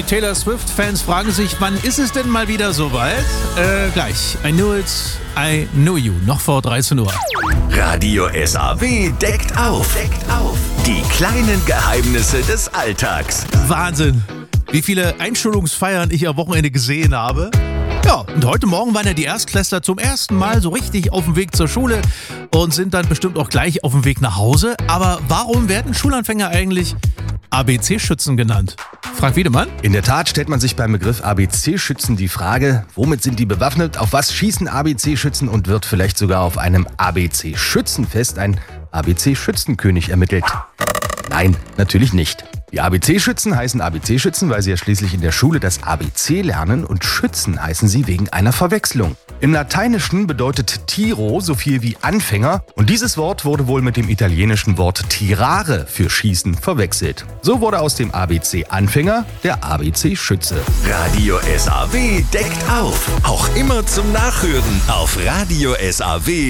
Die Taylor Swift-Fans fragen sich, wann ist es denn mal wieder soweit? Gleich. I knew it, I knew you. Noch vor 13 Uhr. Radio SAW deckt auf. Die kleinen Geheimnisse des Alltags. Wahnsinn, wie viele Einschulungsfeiern ich am Wochenende gesehen habe. Ja, und heute Morgen waren ja die Erstklässler zum ersten Mal so richtig auf dem Weg zur Schule und sind dann bestimmt auch gleich auf dem Weg nach Hause. Aber warum werden Schulanfänger eigentlich ABC-Schützen genannt? Frank Wiedemann? In der Tat stellt man sich beim Begriff ABC-Schützen die Frage, womit sind die bewaffnet, auf was schießen ABC-Schützen und wird vielleicht sogar auf einem ABC-Schützenfest ein ABC-Schützenkönig ermittelt? Nein, natürlich nicht. Die ABC-Schützen heißen ABC-Schützen, weil sie ja schließlich in der Schule das ABC lernen, und Schützen heißen sie wegen einer Verwechslung. Im Lateinischen bedeutet Tiro so viel wie Anfänger, und dieses Wort wurde wohl mit dem italienischen Wort tirare für Schießen verwechselt. So wurde aus dem ABC-Anfänger der ABC-Schütze. Radio SAW deckt auf. Auch immer zum Nachhören auf Radio SAW.